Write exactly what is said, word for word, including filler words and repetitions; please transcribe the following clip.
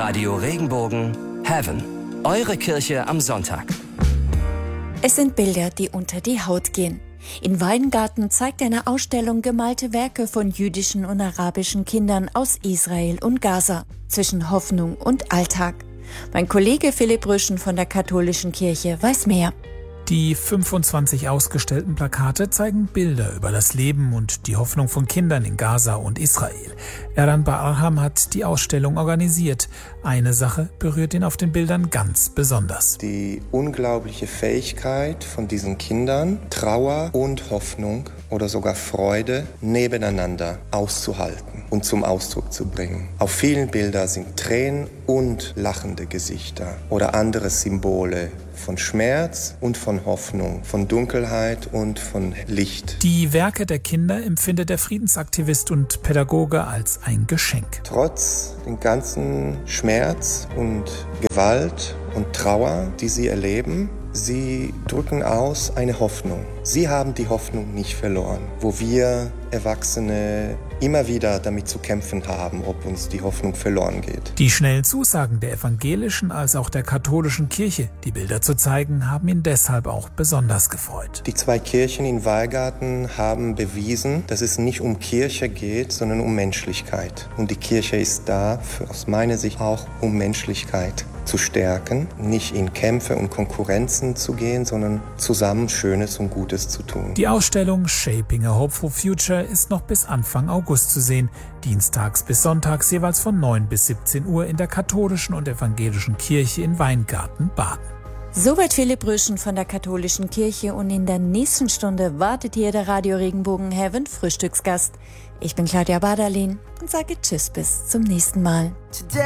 Radio Regenbogen Heaven. Eure Kirche am Sonntag. Es sind Bilder, die unter die Haut gehen. In Weingarten zeigt eine Ausstellung gemalte Werke von jüdischen und arabischen Kindern aus Israel und Gaza, zwischen Hoffnung und Alltag. Mein Kollege Philipp Röschen von der Katholischen Kirche weiß mehr. Die fünfundzwanzig ausgestellten Plakate zeigen Bilder über das Leben und die Hoffnung von Kindern in Gaza und Israel. Eran Bar-Arham hat die Ausstellung organisiert. Eine Sache berührt ihn auf den Bildern ganz besonders. Die unglaubliche Fähigkeit von diesen Kindern, Trauer und Hoffnung oder sogar Freude nebeneinander auszuhalten und zum Ausdruck zu bringen. Auf vielen Bildern sind Tränen und lachende Gesichter oder andere Symbole von Schmerz und von Hoffnung, von Dunkelheit und von Licht. Die Werke der Kinder empfindet der Friedensaktivist und Pädagoge als ein Geschenk. Trotz dem ganzen Schmerz und Gewalt und Trauer, die sie erleben, sie drücken aus eine Hoffnung. Sie haben die Hoffnung nicht verloren, wo wir Erwachsene immer wieder damit zu kämpfen haben, ob uns die Hoffnung verloren geht. Die schnellen Zusagen der evangelischen als auch der katholischen Kirche, die Bilder zu zeigen, haben ihn deshalb auch besonders gefreut. Die zwei Kirchen in Weingarten haben bewiesen, dass es nicht um Kirche geht, sondern um Menschlichkeit. Und die Kirche ist da, für, aus meiner Sicht auch um Menschlichkeit zu stärken, nicht in Kämpfe und Konkurrenzen zu gehen, sondern zusammen Schönes und Gutes zu tun. Die Ausstellung Shaping a Hopeful Future ist noch bis Anfang August zu sehen, dienstags bis sonntags jeweils von neun bis siebzehn Uhr in der katholischen und evangelischen Kirche in Weingarten, Baden. Soweit Philipp Röschen von der Katholischen Kirche und in der nächsten Stunde wartet hier der Radio Regenbogen Heaven Frühstücksgast. Ich bin Claudia Badalin und sage Tschüss bis zum nächsten Mal.